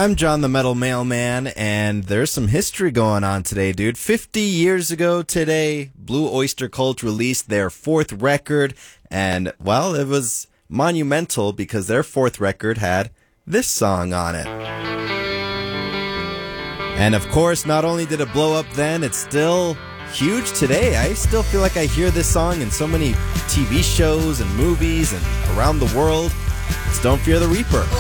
I'm John the Metal Mailman, and there's some history going on today, dude. 50 years ago today, Blue Oyster Cult released their fourth record, and, well, it was monumental because their fourth record had this song on it. And, of course, not only did it blow up then, it's still huge today. I still feel like I hear this song in so many TV shows and movies and around the world. It's Don't Fear the Reaper.